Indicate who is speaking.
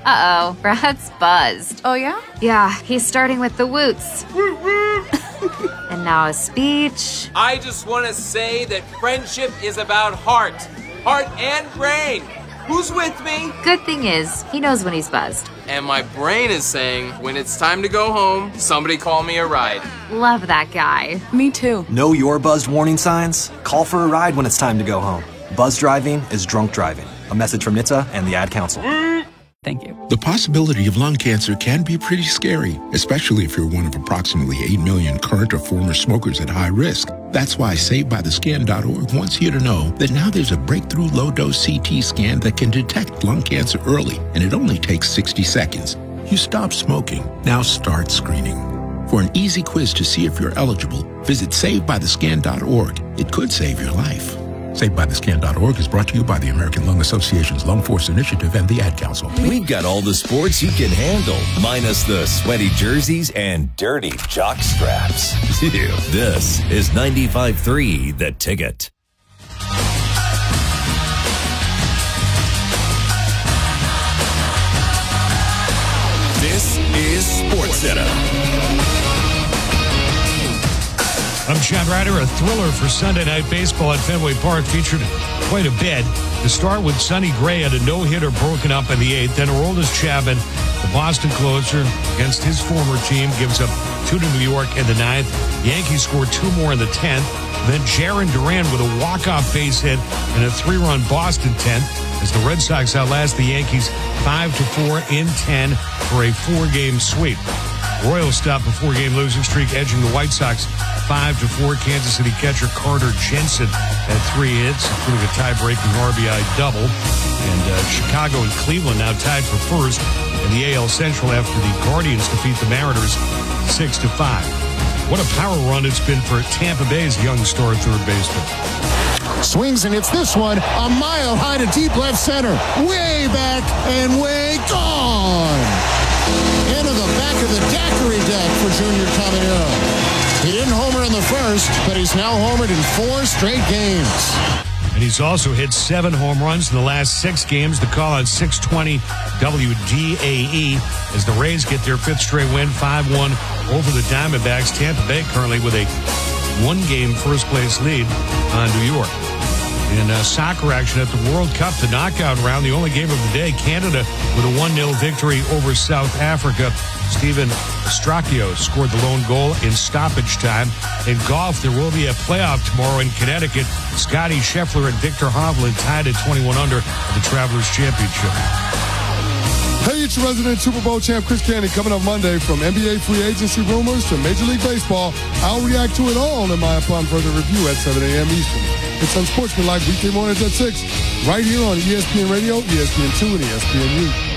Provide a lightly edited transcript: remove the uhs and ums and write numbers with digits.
Speaker 1: Uh-oh, Brad's buzzed.
Speaker 2: Oh, yeah?
Speaker 1: Yeah, he's starting with the woots. And now a speech.
Speaker 3: I just want to say that friendship is about heart and brain. Who's with me?
Speaker 1: Good thing is, he knows when he's buzzed.
Speaker 3: And my brain is saying, when it's time to go home, somebody call me a ride.
Speaker 1: Love that guy.
Speaker 2: Me too.
Speaker 4: Know your buzzed warning signs? Call for a ride when it's time to go home. Buzz driving is drunk driving. A message from NHTSA and the Ad Council.
Speaker 2: Thank you.
Speaker 5: The possibility of lung cancer can be pretty scary, especially if you're one of approximately 8 million current or former smokers at high risk. That's why SaveByTheScan.org wants you to know that now there's a breakthrough low-dose CT scan that can detect lung cancer early, and it only takes 60 seconds. You stop smoking. Now start screening. For an easy quiz to see if you're eligible, visit SaveByTheScan.org. It could save your life. SaveByTheScan.org is brought to you by the American Lung Association's Lung Force Initiative and the Ad Council.
Speaker 6: We've got all the sports you can handle, minus the sweaty jerseys and dirty jock straps. This is 95.3 The Ticket. This is SportsCenter.
Speaker 7: I'm Chad Ryder. A thriller for Sunday Night Baseball at Fenway Park featured quite a bit. To start with, Sonny Gray had a no-hitter broken up in the 8th. Then Aroldis Chapman, the Boston closer, against his former team, gives up 2 to New York in the 9th. Yankees scored 2 more in the 10th. Then Jarren Duran with a walk-off base hit and a 3-run Boston 10th as the Red Sox outlast the Yankees 5-4 in 10 for a 4-game sweep. Royals stopped a 4-game losing streak, edging the White Sox 5-4. Kansas City catcher Carter Jensen had 3 hits, including a tie-breaking RBI double. And Chicago and Cleveland now tied for first in the AL Central after the Guardians defeat the Mariners 6-5. What a power run it's been for Tampa Bay's young star third baseman.
Speaker 8: Swings and hits this one a mile high to deep left center. Way back and way gone. Into the back of the daiquiri deck for Junior Caminero. He didn't homer in the first, but he's now homered in 4 straight games.
Speaker 7: And he's also hit 7 home runs in the last 6 games. The call on 620 WDAE as the Rays get their 5th straight win, 5-1 over the Diamondbacks. Tampa Bay currently with a 1-game first-place lead on New York. In soccer action at the World Cup, the knockout round, the only game of the day, Canada with a 1-0 victory over South Africa. Steven Stracchio scored the lone goal in stoppage time. In golf, there will be a playoff tomorrow in Connecticut. Scotty Scheffler and Victor Hovland tied at 21 under at the Travelers Championship.
Speaker 9: Hey, it's your resident Super Bowl champ Chris Canty coming up Monday. From NBA free agency rumors to Major League Baseball, I'll react to it all in my upon further review at 7 a.m. Eastern. It's Unsportsmanlike weekday mornings at 6, right here on ESPN Radio, ESPN2, and ESPNU.